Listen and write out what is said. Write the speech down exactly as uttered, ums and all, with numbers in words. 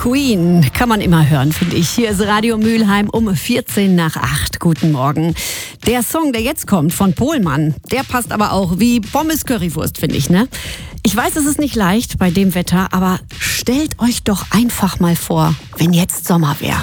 Queen kann man immer hören, finde ich. Hier ist Radio Mülheim um vierzehn nach acht. Guten Morgen. Der Song, der jetzt kommt von Pohlmann, der passt aber auch wie Pommes Currywurst, finde ich, ne? Ich weiß, es ist nicht leicht bei dem Wetter, aber stellt euch doch einfach mal vor, wenn jetzt Sommer wäre.